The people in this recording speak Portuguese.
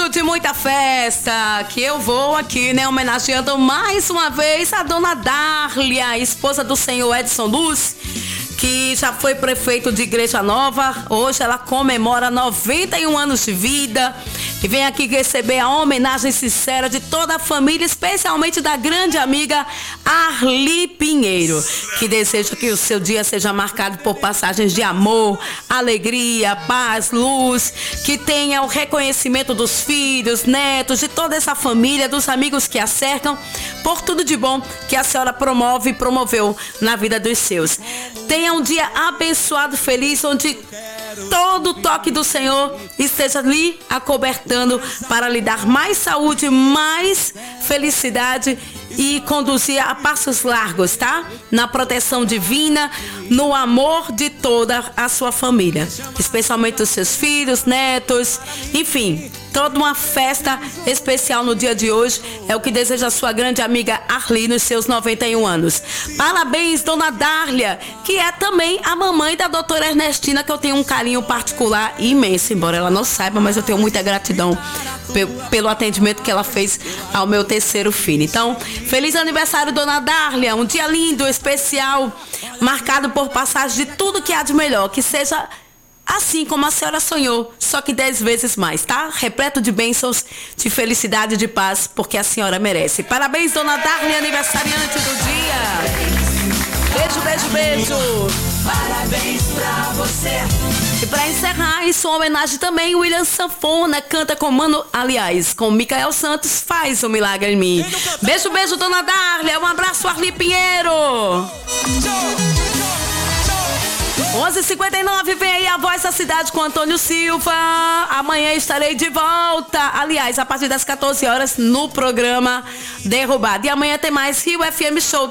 momento de muita festa, que eu vou aqui, né, homenageando mais uma vez a dona Dárlia, esposa do senhor Edson Luz, que já foi prefeito de Igreja Nova. Hoje ela comemora 91 anos de vida e vem aqui receber a homenagem sincera de toda a família, especialmente da grande amiga Arli Pinheiro, que deseja que o seu dia seja marcado por passagens de amor, alegria, paz, luz, que tenha o reconhecimento dos filhos, netos, de toda essa família, dos amigos que a cercam, por tudo de bom que a senhora promove e promoveu na vida dos seus. Tenha um dia abençoado, feliz, onde todo o toque do Senhor esteja lhe acobertando para lhe dar mais saúde, mais felicidade e conduzir a passos largos, tá? Na proteção divina, no amor de toda a sua família, especialmente os seus filhos, netos, enfim, toda uma festa especial no dia de hoje. É o que deseja a sua grande amiga Arli nos seus 91 anos. Parabéns, dona Dárlia, que é também a mamãe da doutora Ernestina, que eu tenho um carinho particular imenso, embora ela não saiba, mas eu tenho muita gratidão pelo atendimento que ela fez ao meu terceiro filho. Então, feliz aniversário, dona Dárlia, um dia lindo, especial, marcado por passagem de tudo que há de melhor, que seja assim como a senhora sonhou, só que 10 vezes mais, tá? Repleto de bênçãos, de felicidade e de paz, porque a senhora merece. Parabéns, dona Dárlia, aniversariante do dia. Beijo, beijo, beijo. Parabéns pra você. E pra encerrar, isso, uma homenagem também, William Sanfona canta com com Micael Santos, Faz um Milagre em Mim. Beijo, beijo, dona Dárlia. Um abraço, Arli Pinheiro. 11h59, vem aí a Voz da Cidade com Antônio Silva. Amanhã estarei de volta. Aliás, a partir das 14 horas no programa Derrubado. E amanhã tem mais Rio FM Show.